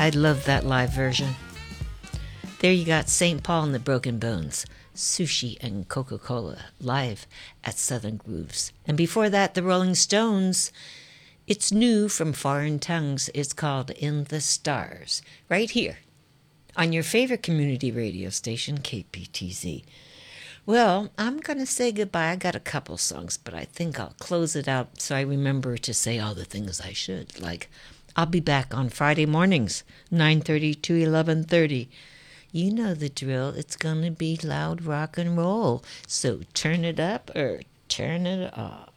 I love that live version. There you got St. Paul and the Broken Bones, Sushi and Coca-Cola, live at Southern Grooves. And before that, the Rolling Stones. It's new from Foreign Tongues. It's called In the Stars, right here on your favorite community radio station, KPTZ. Well, I'm going to say goodbye. I got a couple songs, but I think I'll close it out so I remember to say all the things I should. Like, I'll be back on Friday mornings, 9:30 to 11:30. You know the drill. It's going to be loud rock and roll. So turn it up or turn it off.